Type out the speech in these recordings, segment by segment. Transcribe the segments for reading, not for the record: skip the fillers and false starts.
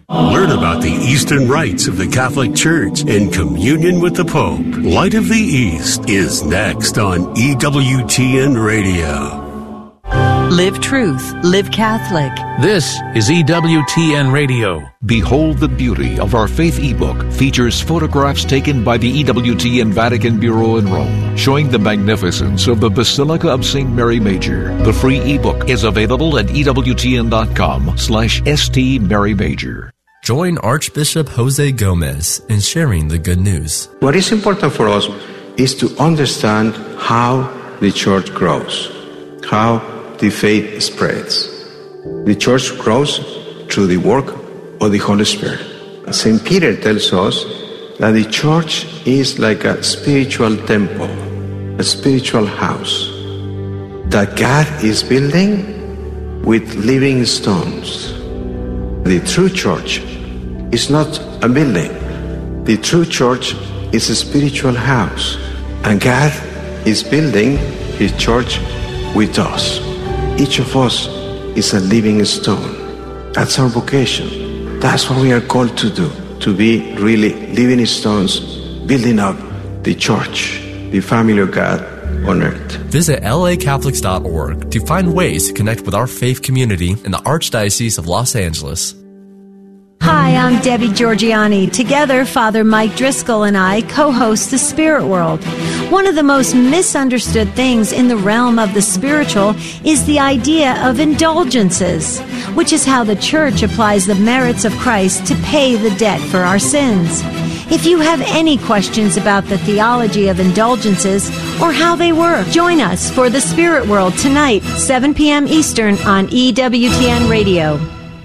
Learn about the Eastern rites of the Catholic Church and communion with the Pope. Light of the East is next on EWTN Radio. Live truth, live Catholic. This is EWTN Radio. Behold the Beauty of Our Faith ebook features photographs taken by the EWTN Vatican Bureau in Rome, showing the magnificence of the Basilica of St. Mary Major. The free ebook is available at EWTN.com/ST Mary Major. Join Archbishop Jose Gomez in sharing the good news. What is important for us is to understand how the church grows, how the faith spreads. The church grows through the work of the Holy Spirit. St. Peter tells us that the church is like a spiritual temple, a spiritual house that God is building with living stones. The true church is not a building. The true church is a spiritual house, and God is building His church with us. Each of us is a living stone. That's our vocation. That's what we are called to do, to be really living stones, building up the church, the family of God on earth. Visit lacatholics.org to find ways to connect with our faith community in the Archdiocese of Los Angeles. Hi, I'm Debbie Georgiani. Together, Father Mike Driscoll and I co-host The Spirit World. One of the most misunderstood things in the realm of the spiritual is the idea of indulgences, which is how the Church applies the merits of Christ to pay the debt for our sins. If you have any questions about the theology of indulgences or how they work, join us for The Spirit World tonight, 7 p.m. Eastern on EWTN Radio.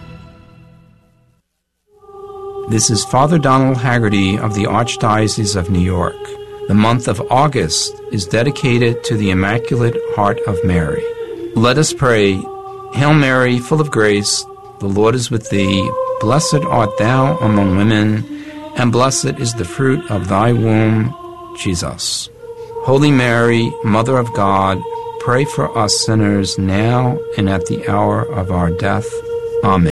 This is Father Donald Haggerty of the Archdiocese of New York. The month of August is dedicated to the Immaculate Heart of Mary. Let us pray. Hail Mary, full of grace, the Lord is with thee. Blessed art thou among women, and blessed is the fruit of thy womb, Jesus. Holy Mary, Mother of God, pray for us sinners now and at the hour of our death. Amen.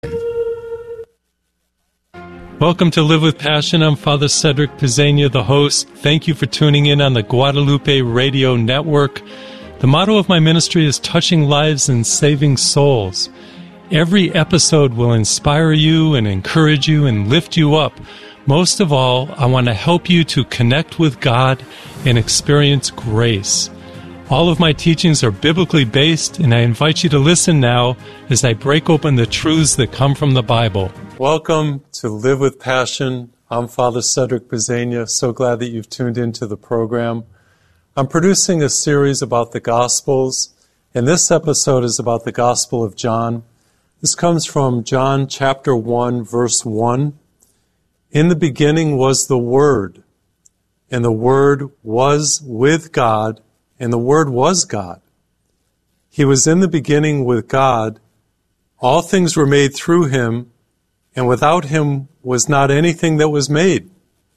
Welcome to Live with Passion. I'm Father Cedric Pizzania, the host. Thank you for tuning in on the Guadalupe Radio Network. The motto of my ministry is touching lives and saving souls. Every episode will inspire you and encourage you and lift you up. Most of all, I want to help you to connect with God and experience grace. All of my teachings are biblically based, and I invite you to listen now as I break open the truths that come from the Bible. Welcome to Live with Passion. I'm Father Cedric Pizzania. So glad that you've tuned into the program. I'm producing a series about the Gospels, and this episode is about the Gospel of John. This comes from John chapter 1, verse 1. In the beginning was the Word, and the Word was with God, and the Word was God. He was in the beginning with God. All things were made through Him, and without Him was not anything that was made.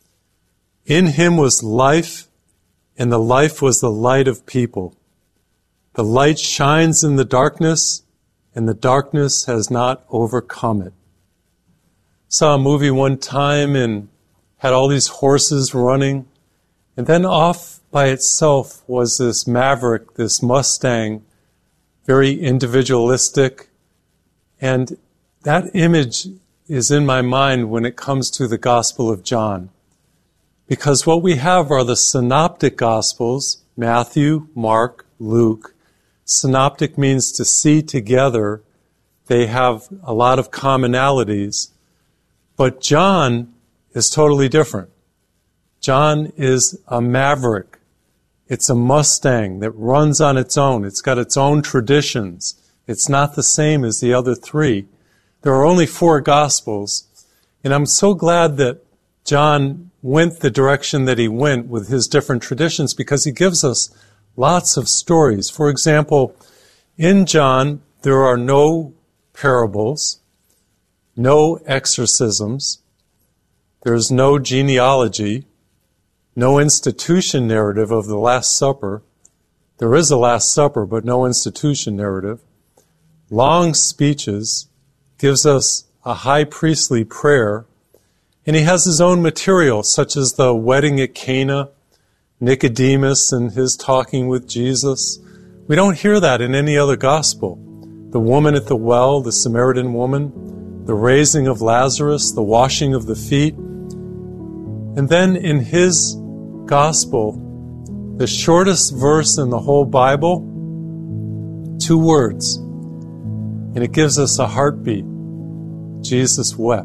In Him was life, and the life was the light of people. The light shines in the darkness, and the darkness has not overcome it. Saw a movie one time and had all these horses running, and then off by itself was this Maverick, this Mustang, very individualistic, and that image is in my mind when it comes to the Gospel of John. Because what we have are the synoptic Gospels, Matthew, Mark, Luke. Synoptic means to see together. They have a lot of commonalities. But John is totally different. John is a Maverick. It's a Mustang that runs on its own. It's got its own traditions. It's not the same as the other three. There are only 4 Gospels, and I'm so glad that John went the direction that he went with his different traditions because he gives us lots of stories. For example, in John, there are no parables, no exorcisms, there's no genealogy, no institution narrative of the Last Supper. There is a Last Supper, but no institution narrative. Long speeches, gives us a high priestly prayer, and he has his own material, such as the wedding at Cana, Nicodemus and his talking with Jesus. We don't hear that in any other gospel. The woman at the well, the Samaritan woman, the raising of Lazarus, the washing of the feet. And then in his gospel, the shortest verse in the whole Bible, 2 words, and it gives us a heartbeat. Jesus wept.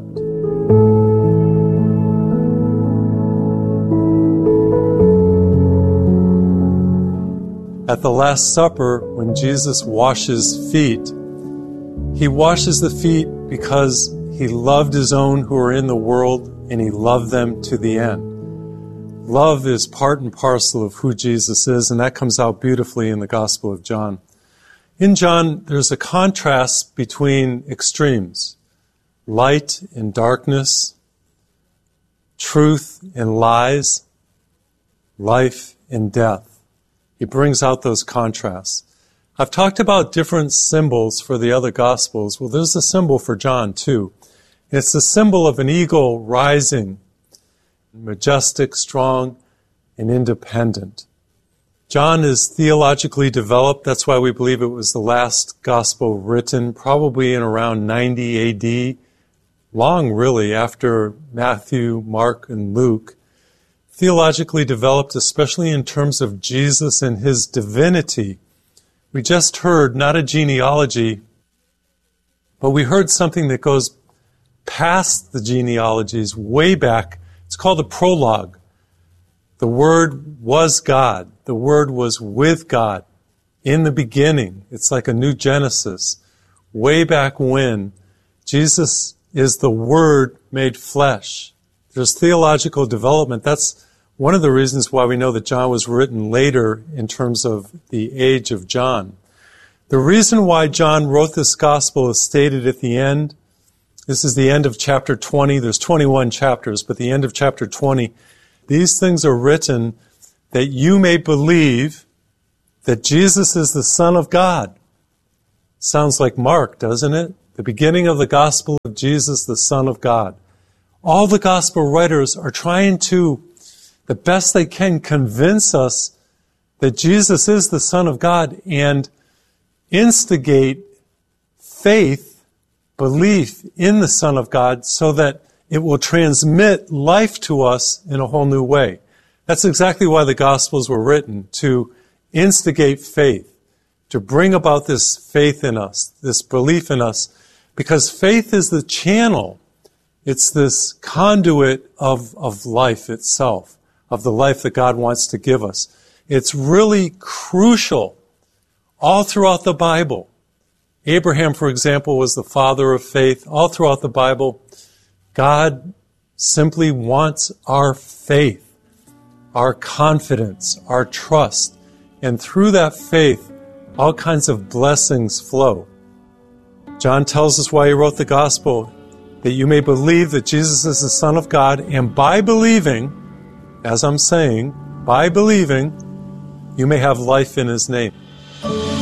At the Last Supper, when Jesus washes feet, he washes the feet because he loved his own who are in the world, and he loved them to the end. Love is part and parcel of who Jesus is, and that comes out beautifully in the Gospel of John. In John, there's a contrast between extremes, light and darkness, truth and lies, life and death. He brings out those contrasts. I've talked about different symbols for the other Gospels. Well, there's a symbol for John, too. It's the symbol of an eagle rising, majestic, strong, and independent. John is theologically developed. That's why we believe it was the last Gospel written, probably in around 90 A.D., long, really, after Matthew, Mark, and Luke. Theologically developed, especially in terms of Jesus and his divinity. We just heard not a genealogy, but we heard something that goes past the genealogies, way back. It's called the prologue. The Word was God. The Word was with God in the beginning. It's like a new Genesis. Way back when, Jesus is the Word made flesh. There's theological development. That's one of the reasons why we know that John was written later in terms of the age of John. The reason why John wrote this gospel is stated at the end. This is the end of chapter 20. There's 21 chapters, but the end of chapter 20. These things are written that you may believe that Jesus is the Son of God. Sounds like Mark, doesn't it? The beginning of the gospel of Jesus, the Son of God. All the gospel writers are trying to, the best they can, convince us that Jesus is the Son of God and instigate faith, belief in the Son of God so that it will transmit life to us in a whole new way. That's exactly why the Gospels were written, to instigate faith, to bring about this faith in us, this belief in us, because faith is the channel. It's this conduit of life itself, of the life that God wants to give us. It's really crucial all throughout the Bible. Abraham, for example, was the father of faith. All throughout the Bible, God simply wants our faith, our confidence, our trust. And through that faith, all kinds of blessings flow. John tells us why he wrote the gospel, that you may believe that Jesus is the Son of God, and by believing, as I'm saying, by believing, you may have life in his name.